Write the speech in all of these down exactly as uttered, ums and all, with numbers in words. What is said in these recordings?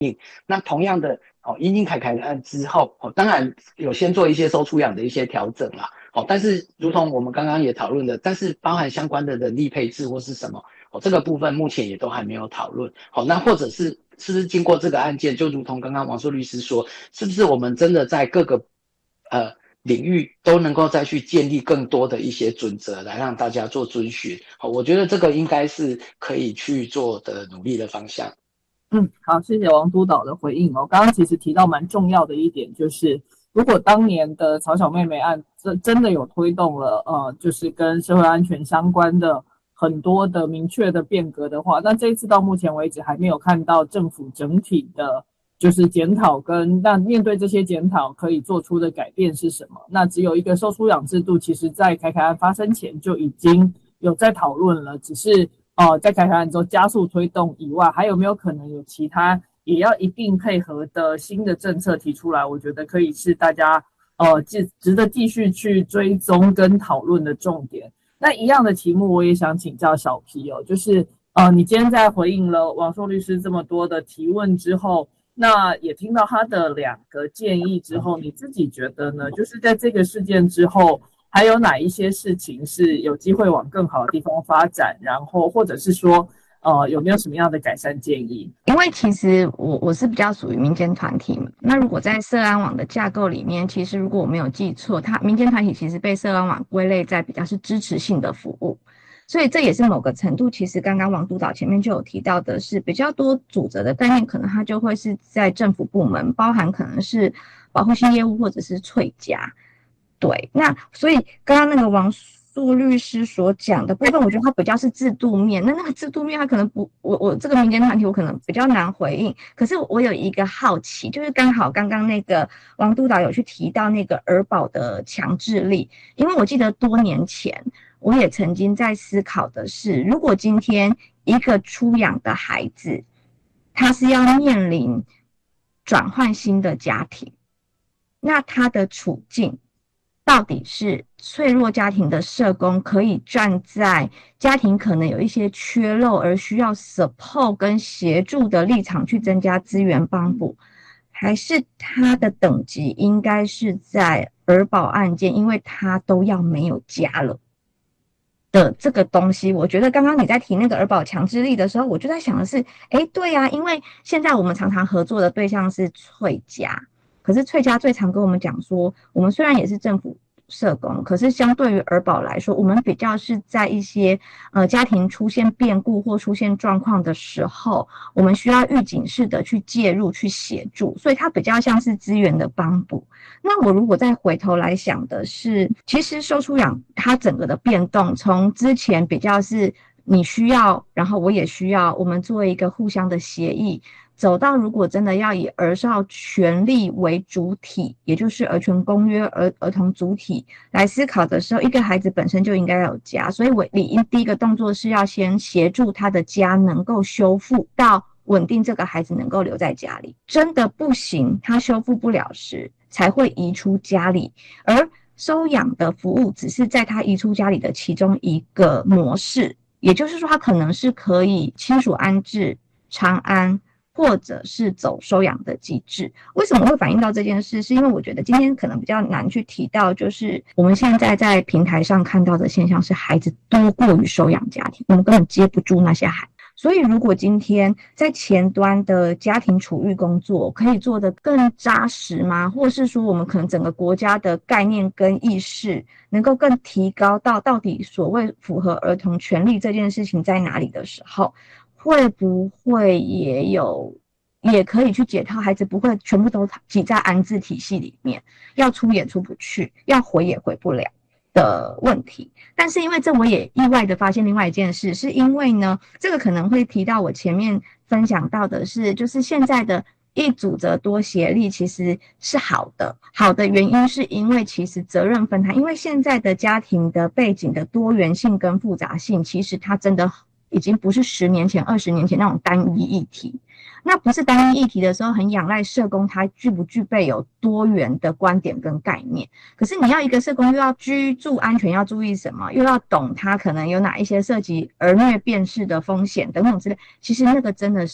那同样的，哦，因应凯凯的案之后，哦，当然有先做一些收出养的一些调整啦，哦，但是如同我们刚刚也讨论的，但是包含相关的人力配置或是什么，哦，这个部分目前也都还没有讨论，好，那或者是是不是经过这个案件，就如同刚刚王硕律师说，是不是我们真的在各个呃领域都能够再去建立更多的一些准则来让大家做遵循，好，我觉得这个应该是可以去做的努力的方向。 嗯，好，谢谢王督导的回应哦。刚刚其实提到蛮重要的一点，就是如果当年的曹小妹妹案真真的有推动了，呃，就是跟社会安全相关的很多的明确的变革的话，那这一次到目前为止还没有看到政府整体的，就是检讨跟那面对这些检讨可以做出的改变是什么？那只有一个收出养制度，其实在凯凯案发生前就已经有在讨论了，只是。哦，在凯凯案之后加速推动以外，还有没有可能有其他也要一并配合的新的政策提出来？我觉得可以是大家呃值值得继续去追踪跟讨论的重点。那一样的题目，我也想请教小 P 哦，就是呃，你今天在回应了王硕律师这么多的提问之后，那也听到他的两个建议之后，你自己觉得呢？就是在这个事件之后。还有哪一些事情是有机会往更好的地方发展？然后或者是说，呃，有没有什么样的改善建议？ 因为其实我我是比较属于民间团体嘛，那如果在社安网的架构里面，其实如果我没有记错，它民间团体其实被社安网归类在比较是支持性的服务，所以这也是某个程度，其实刚刚王督导前面就有提到的是比较多主责的概念，可能它就会是在政府部门，包含可能是保护性业务或者是翠家。对，那所以刚刚那个王硕律师所讲的部分，我觉得它比较是制度面。那那个制度面，它可能不，我我这个民间团体，我可能比较难回应。可是我有一个好奇，就是刚好刚刚那个王督导有去提到那个儿保的强制力，因为我记得多年前我也曾经在思考的是，如果今天一个出养的孩子，他是要面临转换新的家庭，那他的处境。到底是脆弱家庭的社工可以站在家庭可能有一些缺漏而需要 support 跟协助的立场去增加资源帮补，还是他的等级应该是在儿保案件，因为他都要没有家了的这个东西。我觉得刚刚你在提那个儿保强制力的时候，我就在想的是，诶，对啊，因为现在我们常常合作的对象是翠家。可是翠家最常跟我们讲说，我们虽然也是政府社工，可是相对于儿保来说，我们比较是在一些呃家庭出现变故或出现状况的时候，我们需要预警式的去介入去协助，所以它比较像是资源的帮补。那我如果再回头来想的是，其实收出养它整个的变动，从之前比较是你需要，然后我也需要，我们做一个互相的协议。走到如果真的要以儿少权利为主体，也就是儿权公约儿儿童主体来思考的时候，一个孩子本身就应该有家，所以我理应第一个动作是要先协助他的家能够修复到稳定，这个孩子能够留在家里。真的不行，他修复不了时，才会移出家里。而收养的服务只是在他移出家里的其中一个模式，也就是说，他可能是可以亲属安置、长安。或者是走收养的机制。为什么会反映到这件事？是因为我觉得今天可能比较难去提到，就是我们现在在平台上看到的现象是孩子多过于收养家庭，我们根本接不住那些孩子。所以如果今天在前端的家庭处遇工作可以做得更扎实吗？或是说我们可能整个国家的概念跟意识能够更提高到到底所谓符合儿童权利这件事情在哪里的时候，会不会也有也可以去解套，孩子不会全部都挤在安置体系里面，要出也出不去，要回也回不了的问题。但是因为这我也意外的发现另外一件事，是因为呢，这个可能会提到我前面分享到的是，就是现在的一组则多协力其实是好的，好的原因是因为其实责任分摊，因为现在的家庭的背景的多元性跟复杂性，其实它真的已经不是十年前、二十年前那种单一议题。那不是单一议题的时候，很仰赖社工他具不具备有多元的观点跟概念。可是你要一个社工又要居住安全要注意什么，又要懂他可能有哪一些涉及儿虐辨识的风险等等之类，其实那个真的是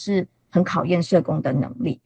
很考验社工的能力。